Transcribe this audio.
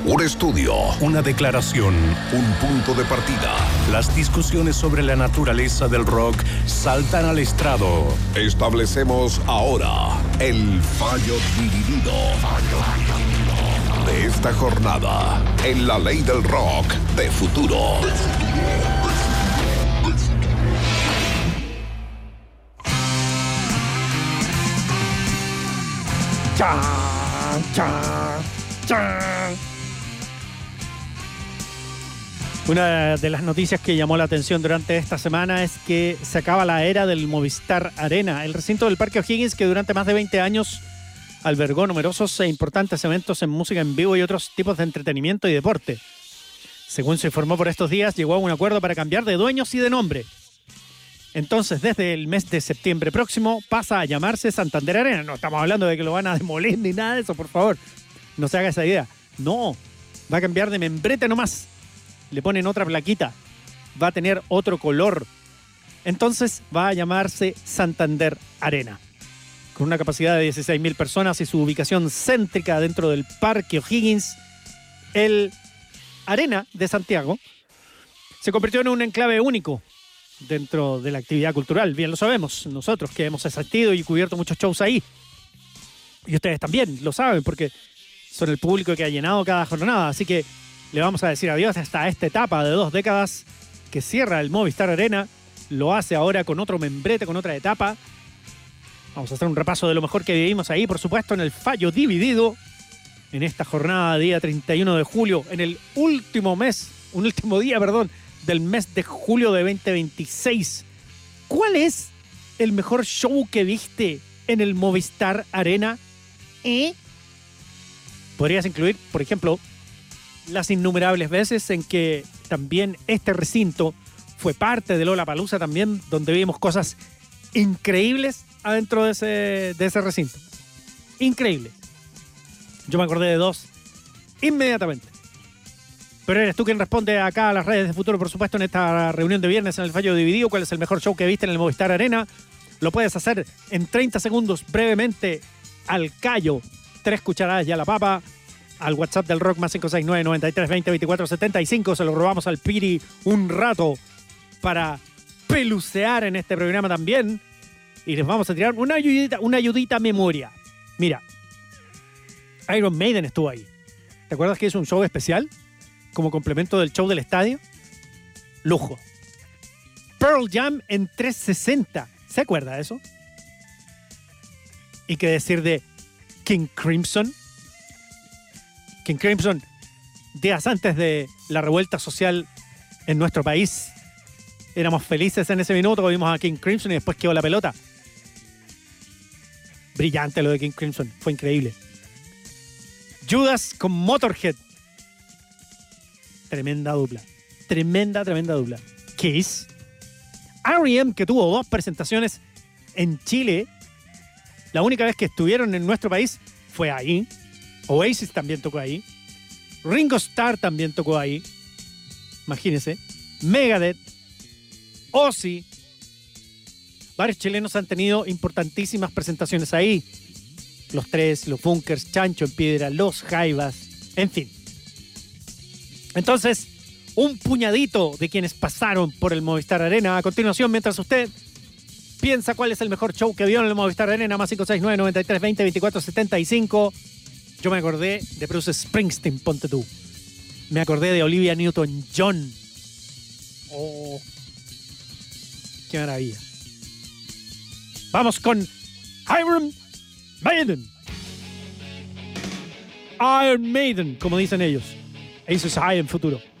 Un estudio, una declaración, un punto de partida. Las discusiones sobre la naturaleza del rock saltan al estrado. Establecemos ahora el fallo dividido de esta jornada en la ley del rock de futuro. Chan, chan, chan. Una de las noticias que llamó la atención durante esta semana es que se acaba la era del Movistar Arena, el recinto del Parque O'Higgins que durante más de 20 años albergó numerosos e importantes eventos en música en vivo y otros tipos de entretenimiento y deporte. Según se informó por estos días, llegó a un acuerdo para cambiar de dueños y de nombre. Entonces, desde el mes de septiembre próximo, pasa a llamarse Santander Arena. No estamos hablando de que lo van a demoler ni nada de eso, por favor. No se haga esa idea. No, va a cambiar de membrete nomás. Le ponen otra plaquita. Va a tener otro color. Entonces, va a llamarse Santander Arena. Con una capacidad de 16.000 personas y su ubicación céntrica dentro del Parque O'Higgins, el Arena de Santiago se convirtió en un enclave único dentro de la actividad cultural. Bien lo sabemos, nosotros que hemos asistido y cubierto muchos shows ahí. Y ustedes también lo saben porque son el público que ha llenado cada jornada. Así que le vamos a decir adiós hasta esta etapa de 2 décadas que cierra el Movistar Arena. Lo hace ahora con otro membrete, con otra etapa. Vamos a hacer un repaso de lo mejor que vivimos ahí, por supuesto, en el fallo dividido. En esta jornada, día 31 de julio, en el último día, del mes de julio de 2026. ¿Cuál es el mejor show que viste en el Movistar Arena? Podrías incluir, por ejemplo, las innumerables veces en que también este recinto fue parte de Lollapalooza también, donde vimos cosas increíbles adentro de ese recinto. Increíble. Yo me acordé de 2 inmediatamente. Pero eres tú quien responde acá a las redes de Futuro, por supuesto, en esta reunión de viernes en el fallo dividido. ¿Cuál es el mejor show que viste en el Movistar Arena? Lo puedes hacer en 30 segundos brevemente al callo. 3 cucharadas y a la papa. Al WhatsApp del rock más 569-9320-2475. Se lo robamos al Piri un rato para pelucear en este programa también. Y les vamos a tirar una ayudita a memoria. Mira, Iron Maiden estuvo ahí. ¿Te acuerdas que hizo un show especial? Como complemento del show del estadio. Lujo. Pearl Jam en 360. ¿Se acuerda de eso? ¿Y qué decir de King Crimson? King Crimson, días antes de la revuelta social en nuestro país. Éramos felices en ese minuto, vimos a King Crimson y después quedó la pelota. Brillante lo de King Crimson, fue increíble. Judas con Motorhead. Tremenda dupla. Tremenda dupla. Kiss. R.E.M., que tuvo 2 presentaciones en Chile. La única vez que estuvieron en nuestro país fue ahí. Oasis también tocó ahí. Ringo Starr también tocó ahí. Imagínense. Megadeth. Ozzy. Varios chilenos han tenido importantísimas presentaciones ahí. Los Tres, los Bunkers, Chancho en Piedra, los Jaivas, en fin. Entonces, un puñadito de quienes pasaron por el Movistar Arena. A continuación, mientras usted piensa cuál es el mejor show que vio en el Movistar Arena, más 569-9320-2475, yo me acordé de Bruce Springsteen, ponte tú. Me acordé de Olivia Newton-John. Oh, qué maravilla. Vamos con Iron Maiden. Iron Maiden, como dicen ellos. Eso es High en Futuro.